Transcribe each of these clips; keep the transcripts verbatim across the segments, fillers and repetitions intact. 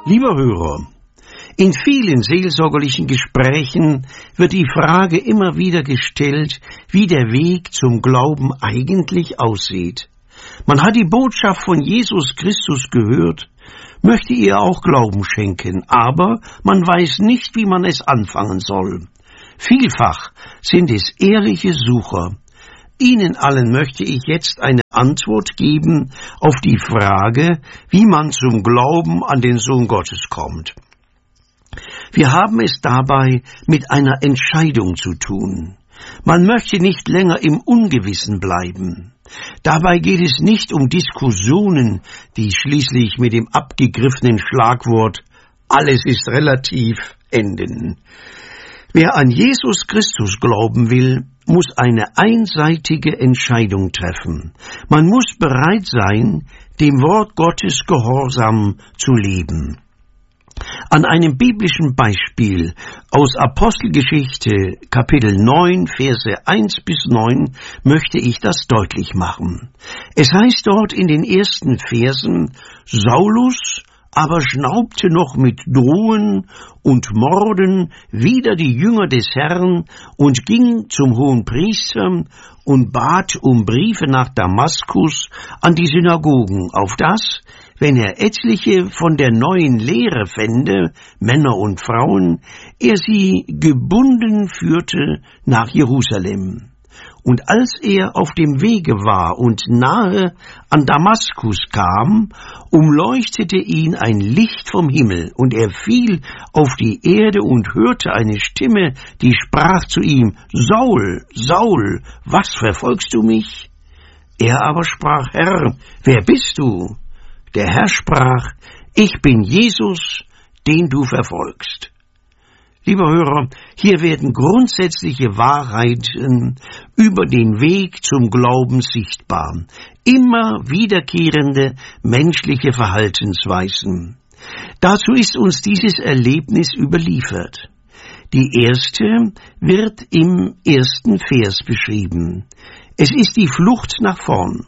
Lieber Hörer, in vielen seelsorgerlichen Gesprächen wird die Frage immer wieder gestellt, wie der Weg zum Glauben eigentlich aussieht. Man hat die Botschaft von Jesus Christus gehört, möchte ihr auch Glauben schenken, aber man weiß nicht, wie man es anfangen soll. Vielfach sind es ehrliche Sucher. Ihnen allen möchte ich jetzt eine Antwort geben auf die Frage, wie man zum Glauben an den Sohn Gottes kommt. Wir haben es dabei mit einer Entscheidung zu tun. Man möchte nicht länger im Ungewissen bleiben. Dabei geht es nicht um Diskussionen, die schließlich mit dem abgegriffenen Schlagwort "alles ist relativ" enden. Wer an Jesus Christus glauben will, muss eine einseitige Entscheidung treffen. Man muss bereit sein, dem Wort Gottes gehorsam zu leben. An einem biblischen Beispiel aus Apostelgeschichte Kapitel neun, Verse eins bis neun möchte ich das deutlich machen. Es heißt dort in den ersten Versen: Saulus aber schnaubte noch mit Drohen und Morden wider die Jünger des Herrn und ging zum Hohenpriester und bat um Briefe nach Damaskus an die Synagogen, auf das, wenn er etliche von der neuen Lehre fände, Männer und Frauen, er sie gebunden führte nach Jerusalem. Und als er auf dem Wege war und nahe an Damaskus kam, umleuchtete ihn ein Licht vom Himmel, und er fiel auf die Erde und hörte eine Stimme, die sprach zu ihm: Saul, Saul, was verfolgst du mich? Er aber sprach: Herr, wer bist du? Der Herr sprach: Ich bin Jesus, den du verfolgst. Lieber Hörer, hier werden grundsätzliche Wahrheiten über den Weg zum Glauben sichtbar. Immer wiederkehrende menschliche Verhaltensweisen. Dazu ist uns dieses Erlebnis überliefert. Die erste wird im ersten Vers beschrieben. Es ist die Flucht nach vorn.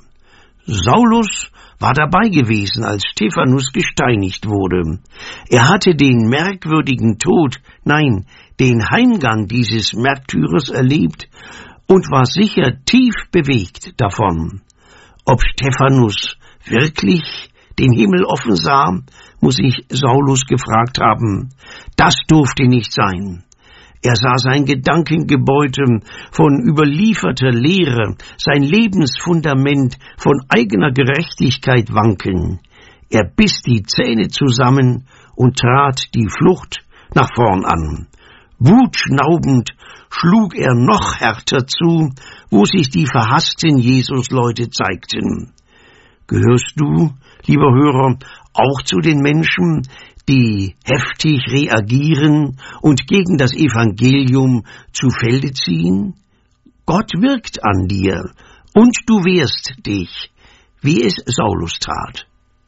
Saulus war dabei gewesen, als Stephanus gesteinigt wurde. Er hatte den merkwürdigen Tod, nein, den Heimgang dieses Märtyrers erlebt und war sicher tief bewegt davon. Ob Stephanus wirklich den Himmel offen sah, muss sich Saulus gefragt haben. Das durfte nicht sein. Er sah sein Gedankengebäude von überlieferter Lehre, sein Lebensfundament von eigener Gerechtigkeit wankeln. Er biss die Zähne zusammen und trat die Flucht nach vorn an. Wutschnaubend schlug er noch härter zu, wo sich die verhassten Jesusleute zeigten. Gehörst du, lieber Hörer, auch zu den Menschen, die heftig reagieren und gegen das Evangelium zu Felde ziehen? Gott wirkt an dir, und du wehrst dich, wie es Saulus tat.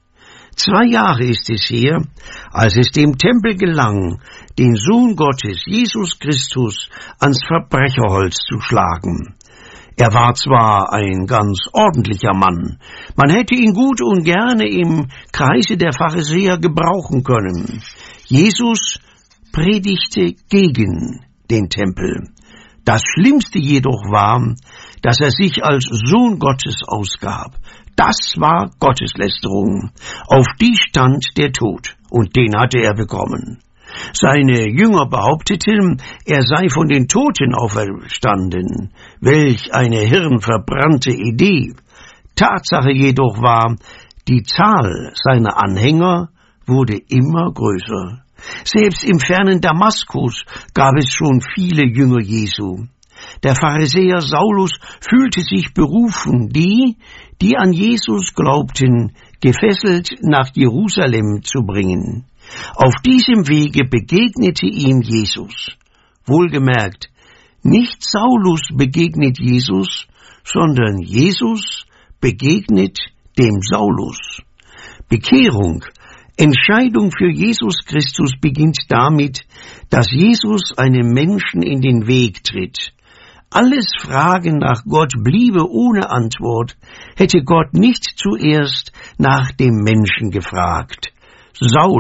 Zwei Jahre ist es her, als es dem Tempel gelang, den Sohn Gottes, Jesus Christus, ans Verbrecherholz zu schlagen. Er war zwar ein ganz ordentlicher Mann, man hätte ihn gut und gerne im Kreise der Pharisäer gebrauchen können. Jesus predigte gegen den Tempel. Das Schlimmste jedoch war, dass er sich als Sohn Gottes ausgab. Das war Gotteslästerung. Auf die stand der Tod, und den hatte er bekommen. Seine Jünger behaupteten, er sei von den Toten auferstanden. Welch eine hirnverbrannte Idee! Tatsache jedoch war, die Zahl seiner Anhänger wurde immer größer. Selbst im fernen Damaskus gab es schon viele Jünger Jesu. Der Pharisäer Saulus fühlte sich berufen, die, die an Jesus glaubten, gefesselt nach Jerusalem zu bringen. Auf diesem Wege begegnete ihm Jesus. Wohlgemerkt, nicht Saulus begegnet Jesus, sondern Jesus begegnet dem Saulus. Bekehrung, Entscheidung für Jesus Christus beginnt damit, dass Jesus einem Menschen in den Weg tritt. Alles Fragen nach Gott bliebe ohne Antwort, hätte Gott nicht zuerst nach dem Menschen gefragt. Saul,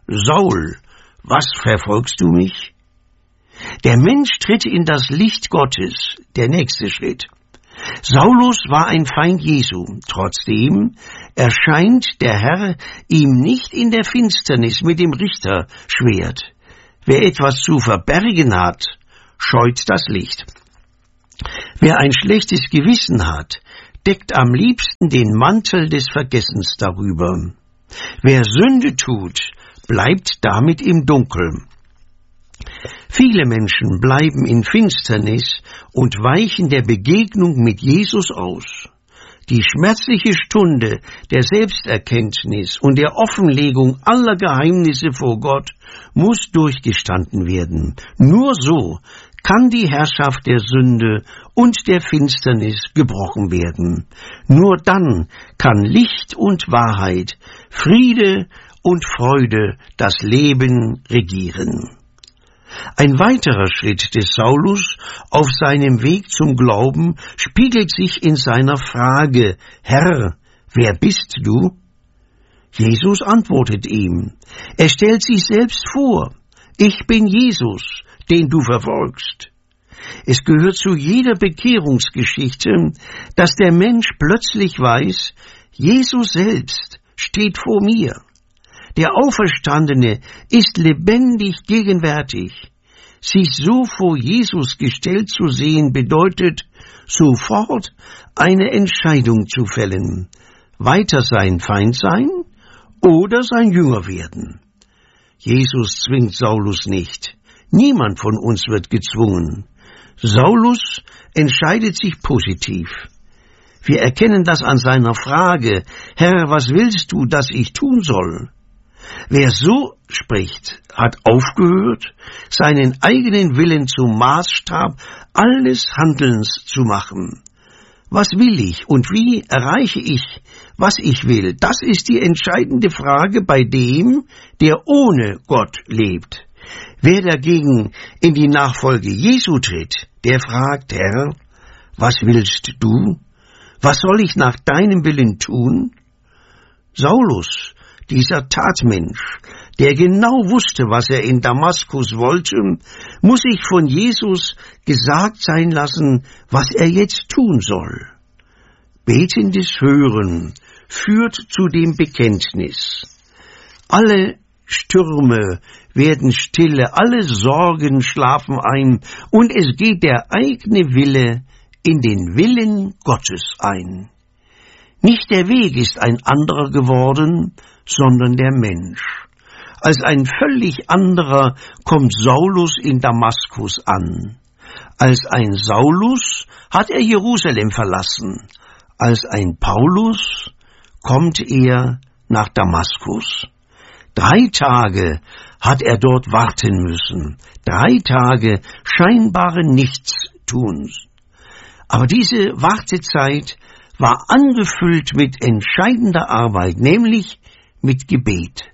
Saul, was verfolgst du mich? Der Mensch tritt in das Licht Gottes, der nächste Schritt. Saulus war ein Feind Jesu, trotzdem erscheint der Herr ihm nicht in der Finsternis mit dem Richterschwert. Wer etwas zu verbergen hat, scheut das Licht. Wer ein schlechtes Gewissen hat, deckt am liebsten den Mantel des Vergessens darüber. Wer Sünde tut, bleibt damit im Dunkeln. Viele Menschen bleiben in Finsternis und weichen der Begegnung mit Jesus aus. Die schmerzliche Stunde der Selbsterkenntnis und der Offenlegung aller Geheimnisse vor Gott muss durchgestanden werden. Nur so kann die Herrschaft der Sünde und der Finsternis gebrochen werden. Nur dann kann Licht und Wahrheit, Friede und Freude das Leben regieren. Ein weiterer Schritt des Saulus auf seinem Weg zum Glauben spiegelt sich in seiner Frage: Herr, wer bist du? Jesus antwortet ihm. Er stellt sich selbst vor: Ich bin Jesus, den du verfolgst. Es gehört zu jeder Bekehrungsgeschichte, dass der Mensch plötzlich weiß, Jesus selbst steht vor mir. Der Auferstandene ist lebendig gegenwärtig. Sich so vor Jesus gestellt zu sehen, bedeutet, sofort eine Entscheidung zu fällen. Weiter sein Feind sein oder sein Jünger werden. Jesus zwingt Saulus nicht. Niemand von uns wird gezwungen. Saulus entscheidet sich positiv. Wir erkennen das an seiner Frage: Herr, was willst du, dass ich tun soll? Wer so spricht, hat aufgehört, seinen eigenen Willen zum Maßstab alles Handelns zu machen. Was will ich und wie erreiche ich, was ich will? Das ist die entscheidende Frage bei dem, der ohne Gott lebt. Wer dagegen in die Nachfolge Jesu tritt, der fragt: Herr, was willst du? Was soll ich nach deinem Willen tun? Saulus, dieser Tatmensch, der genau wusste, was er in Damaskus wollte, muss sich von Jesus gesagt sein lassen, was er jetzt tun soll. Betendes Hören führt zu dem Bekenntnis. Alle Stürme werden stille, alle Sorgen schlafen ein, und es geht der eigene Wille in den Willen Gottes ein. Nicht der Weg ist ein anderer geworden, sondern der Mensch. Als ein völlig anderer kommt Saulus in Damaskus an. Als ein Saulus hat er Jerusalem verlassen. Als ein Paulus kommt er nach Damaskus. Drei Tage hat er dort warten müssen. Drei Tage scheinbaren Nichtstuns. Aber diese Wartezeit war angefüllt mit entscheidender Arbeit, nämlich mit Gebet.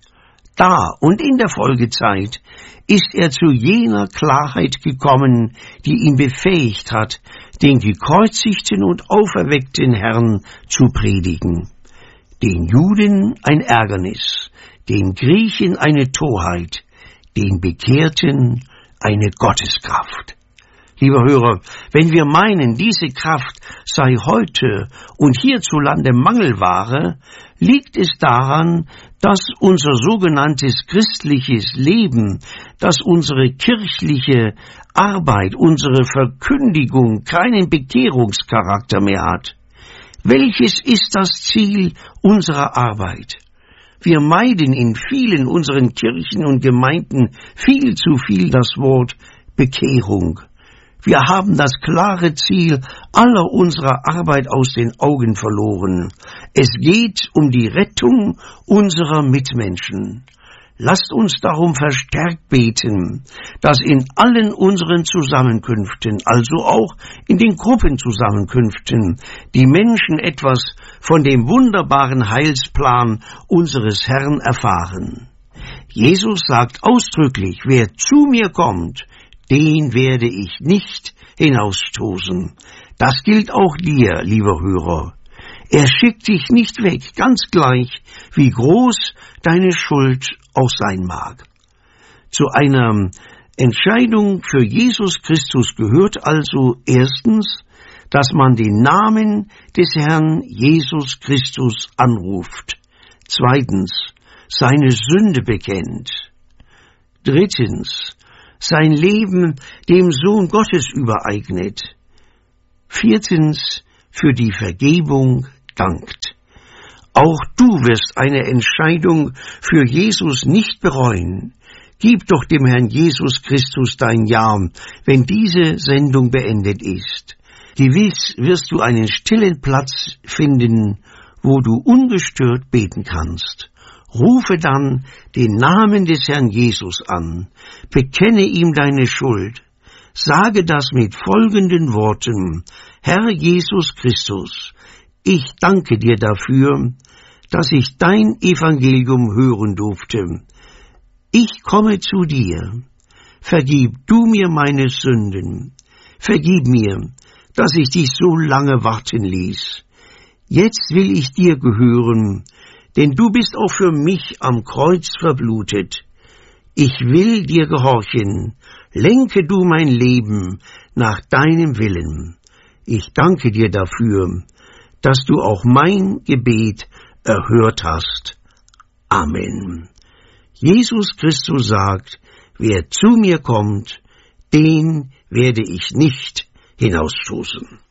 Da und in der Folgezeit ist er zu jener Klarheit gekommen, die ihn befähigt hat, den gekreuzigten und auferweckten Herrn zu predigen. Den Juden ein Ärgernis, den Griechen eine Torheit, den Bekehrten eine Gotteskraft. Lieber Hörer, wenn wir meinen, diese Kraft sei heute und hierzulande Mangelware, liegt es daran, dass unser sogenanntes christliches Leben, dass unsere kirchliche Arbeit, unsere Verkündigung keinen Bekehrungscharakter mehr hat. Welches ist das Ziel unserer Arbeit? Wir meiden in vielen unseren Kirchen und Gemeinden viel zu viel das Wort Bekehrung. Wir haben das klare Ziel aller unserer Arbeit aus den Augen verloren. Es geht um die Rettung unserer Mitmenschen. Lasst uns darum verstärkt beten, dass in allen unseren Zusammenkünften, also auch in den Gruppenzusammenkünften, die Menschen etwas von dem wunderbaren Heilsplan unseres Herrn erfahren. Jesus sagt ausdrücklich: Wer zu mir kommt, den werde ich nicht hinausstoßen. Das gilt auch dir, lieber Hörer. Er schickt dich nicht weg, ganz gleich, wie groß deine Schuld auch sein mag. Zu einer Entscheidung für Jesus Christus gehört also erstens, dass man den Namen des Herrn Jesus Christus anruft. Zweitens, seine Sünde bekennt. Drittens, sein Leben dem Sohn Gottes übereignet. Viertens, für die Vergebung dankt. Auch du wirst eine Entscheidung für Jesus nicht bereuen. Gib doch dem Herrn Jesus Christus dein Ja, wenn diese Sendung beendet ist. Gewiss wirst du einen stillen Platz finden, wo du ungestört beten kannst. Rufe dann den Namen des Herrn Jesus an, bekenne ihm deine Schuld, sage das mit folgenden Worten: Herr Jesus Christus, ich danke dir dafür, dass ich dein Evangelium hören durfte. Ich komme zu dir. Vergib du mir meine Sünden. Vergib mir, dass ich dich so lange warten ließ. Jetzt will ich dir gehören, denn du bist auch für mich am Kreuz verblutet. Ich will dir gehorchen. Lenke du mein Leben nach deinem Willen. Ich danke dir dafür, dass du auch mein Gebet erhört hast. Amen. Jesus Christus sagt, wer zu mir kommt, den werde ich nicht hinausstoßen.